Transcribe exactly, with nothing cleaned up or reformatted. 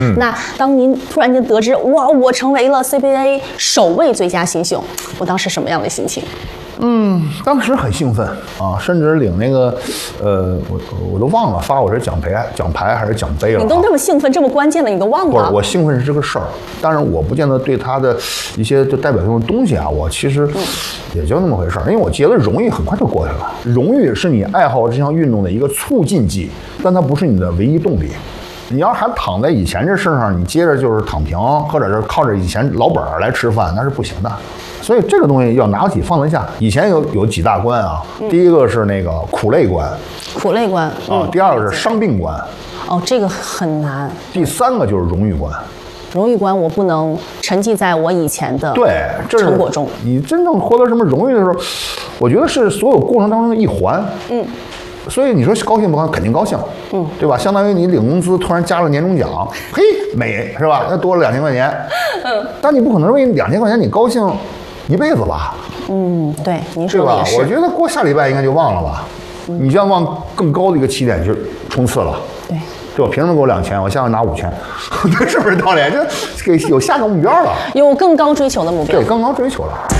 嗯，那当您突然间得知，哇，我成为了 C B A 首位最佳新秀，我当时什么样的心情？ 嗯，当时很兴奋啊，甚至领那个，呃，我我都忘了发我是奖牌、奖牌还是奖杯了、啊。 你都这么兴奋，这么关键的你都忘了？ 不是，我兴奋是这个事儿，当然我不见得对他的一些就代表性的东西啊，我其实也就那么回事儿。因为我觉得荣誉很快就过去了，荣誉是你爱好这项运动的一个促进剂，但它不是你的唯一动力。你要还躺在以前这事上，你接着就是躺平，或者是靠着以前老本儿来吃饭，那是不行的。所以这个东西要拿得起放得下。以前有有几大关啊，嗯、第一个是那个苦累关， 苦累关啊，嗯、第二个是伤病关。 哦，这个很难。 第三个就是荣誉关。 荣誉关我不能沉浸在我以前的对成果中。 你真正获得什么荣誉的时候，我觉得是所有过程当中的一环。嗯。所以你说高兴不高兴？肯定高兴，嗯，对吧？相当于你领工资突然加了年终奖，嘿，美是吧？那多了两千块钱，嗯，但你不可能为两千块钱你高兴一辈子吧？ 嗯，对，您说的也是。 对吧？我觉得过下礼拜应该就忘了吧，嗯、你就要往更高的一个起点去冲刺了。 对， 对吧？凭什么给我两千？我下回拿五千，是不是道理？就给有下个目标了， 有更高追求的目标， 对，更高追求了。